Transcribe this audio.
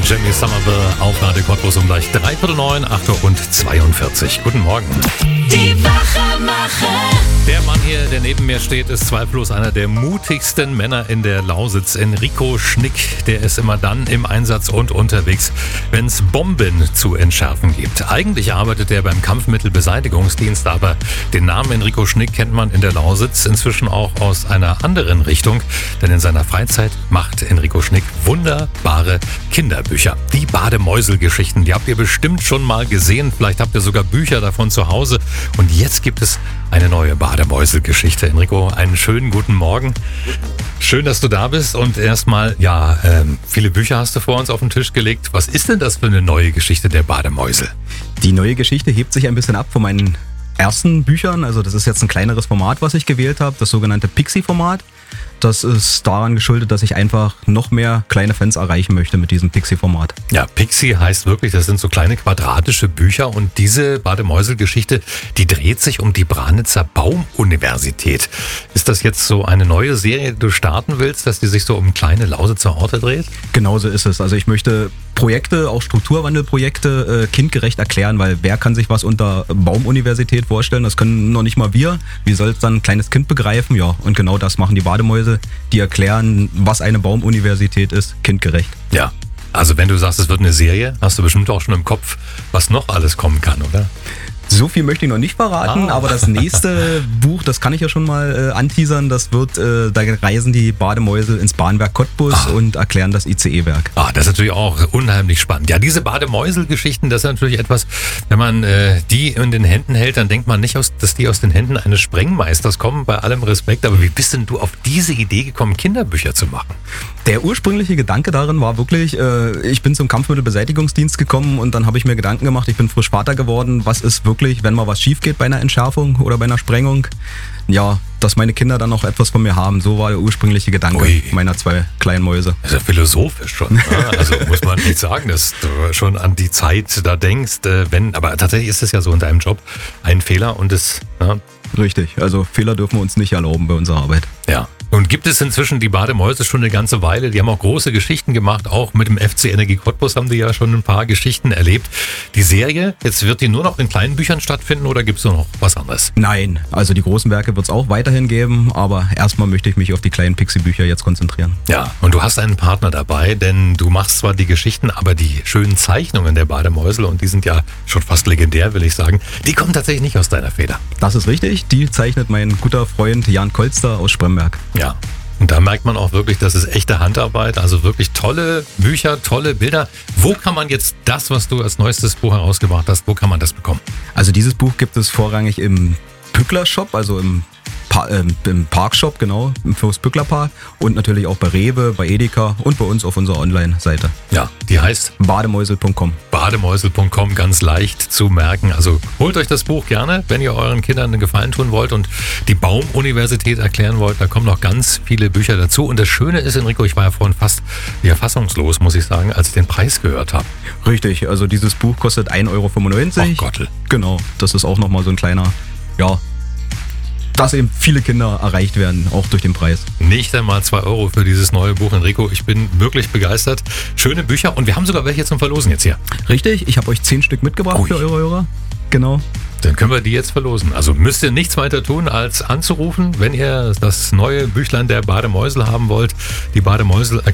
Jamie Somerville auf Radio Cottbus um gleich 8:45, 8:42. Guten Morgen. Die Wachemacher. Der Mann hier, der neben mir steht, ist zweifellos einer der mutigsten Männer in der Lausitz. Enrico Schnick, der ist immer dann im Einsatz und unterwegs, wenn es Bomben zu entschärfen gibt. Eigentlich arbeitet er beim Kampfmittelbeseitigungsdienst, aber den Namen Enrico Schnick kennt man in der Lausitz inzwischen auch aus einer anderen Richtung. Denn in seiner Freizeit macht Enrico Schnick wunderbare Kinderbücher. Die Bademäusel-Geschichten, die habt ihr bestimmt schon mal gesehen. Vielleicht habt ihr sogar Bücher davon zu Hause. Und jetzt gibt es eine neue Bademäusel-Geschichte. Enrico, einen schönen guten Morgen. Schön, dass du da bist. Und erstmal, viele Bücher hast du vor uns auf den Tisch gelegt. Was ist denn das für eine neue Geschichte der Bademäusel? Die neue Geschichte hebt sich ein bisschen ab von meinen ersten Büchern. Also das ist jetzt ein kleineres Format, was ich gewählt habe, das sogenannte Pixie-Format. Das ist daran geschuldet, dass ich einfach noch mehr kleine Fans erreichen möchte mit diesem Pixie-Format. Ja, Pixie heißt wirklich, das sind so kleine quadratische Bücher und diese Bademäusel-Geschichte, die dreht sich um die Branitzer Baumuniversität. Ist das jetzt so eine neue Serie, die du starten willst, dass die sich so um kleine Lausitzer Orte dreht? Genauso ist es. Also ich möchte Projekte, auch Strukturwandelprojekte, kindgerecht erklären, weil wer kann sich was unter Baumuniversität vorstellen? Das können noch nicht mal wir. Wie soll es dann ein kleines Kind begreifen? Ja, und genau das machen die Bademäuse. Die erklären, was eine Baumuniversität ist, kindgerecht. Ja, also wenn du sagst, es wird eine Serie, hast du bestimmt auch schon im Kopf, was noch alles kommen kann, oder? So viel möchte ich noch nicht verraten, aber das nächste Buch, das kann ich ja schon mal anteasern, das wird, da reisen die Bademäusel ins Bahnwerk Cottbus und erklären das ICE-Werk. Das ist natürlich auch unheimlich spannend. Ja, diese Bademäusel-Geschichten, das ist natürlich etwas, wenn man die in den Händen hält, dann denkt man nicht, dass die aus den Händen eines Sprengmeisters kommen, bei allem Respekt. Aber wie bist denn du auf diese Idee gekommen, Kinderbücher zu machen? Der ursprüngliche Gedanke darin war wirklich, ich bin zum Kampfmittelbeseitigungsdienst gekommen und dann habe ich mir Gedanken gemacht, ich bin frisch Vater geworden, was ist wirklich, wenn mal was schief geht bei einer Entschärfung oder bei einer Sprengung, ja, dass meine Kinder dann noch etwas von mir haben. So war der ursprüngliche Gedanke meiner zwei kleinen Mäuse. Das ist ja philosophisch schon. Also muss man nicht sagen, dass du schon an die Zeit da denkst, aber tatsächlich ist es ja so in deinem Job ein Fehler und es... Ja. Richtig, also Fehler dürfen wir uns nicht erlauben bei unserer Arbeit. Ja. Und gibt es inzwischen die Bademäuse schon eine ganze Weile? Die haben auch große Geschichten gemacht. Auch mit dem FC Energie Cottbus haben die ja schon ein paar Geschichten erlebt. Die Serie, jetzt wird die nur noch in kleinen Büchern stattfinden oder gibt es noch was anderes? Nein, also die großen Werke wird es auch weiterhin geben, aber erstmal möchte ich mich auf die kleinen Pixie-Bücher jetzt konzentrieren. Ja, und du hast einen Partner dabei, denn du machst zwar die Geschichten, aber die schönen Zeichnungen der Bademäusel, und die sind ja schon fast legendär, will ich sagen, die kommen tatsächlich nicht aus deiner Feder. Das ist richtig, die zeichnet mein guter Freund Jan Kolster aus Spremberg. Ja, und da merkt man auch wirklich, das ist echte Handarbeit, also wirklich tolle Bücher, tolle Bilder. Wo kann man jetzt das, was du als neuestes Buch herausgebracht hast, wo kann man das bekommen? Also dieses Buch gibt es vorrangig im Pückler-Shop, also im Parkshop, genau, im Fürst-Pückler-Park und natürlich auch bei Rewe, bei Edeka und bei uns auf unserer Online-Seite. Ja, die heißt? Bademäusel.com. Bademäusel.com, ganz leicht zu merken. Also holt euch das Buch gerne, wenn ihr euren Kindern einen Gefallen tun wollt und die Baumuniversität erklären wollt. Da kommen noch ganz viele Bücher dazu. Und das Schöne ist, Enrico, ich war ja vorhin fast fassungslos, muss ich sagen, als ich den Preis gehört habe. Richtig, also dieses Buch kostet 1,95 €. Oh Gott. Genau, das ist auch nochmal so ein kleiner, dass eben viele Kinder erreicht werden, auch durch den Preis. Nicht einmal 2 € für dieses neue Buch, Enrico. Ich bin wirklich begeistert. Schöne Bücher und wir haben sogar welche zum Verlosen jetzt hier. Richtig, ich habe euch 10 Stück mitgebracht für eure Hörer. Genau. Dann können wir die jetzt verlosen. Also müsst ihr nichts weiter tun, als anzurufen, wenn ihr das neue Büchlein der Bademäusel haben wollt. Die Bademäusel